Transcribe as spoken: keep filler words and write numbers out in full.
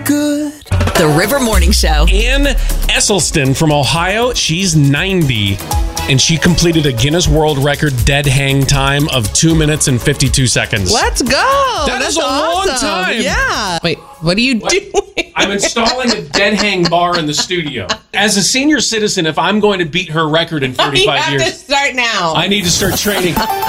good. The River Morning Show. Ann Esselstyn from Ohio, she's ninety, and she completed a Guinness World Record dead hang time of two minutes and fifty-two seconds. Let's go. That That's is a long awesome. time. Yeah. Wait, what are you What? doing? I'm installing a dead hang bar in the studio. As a senior citizen, if I'm going to beat her record in You thirty-five have years, to start now. I need to start training.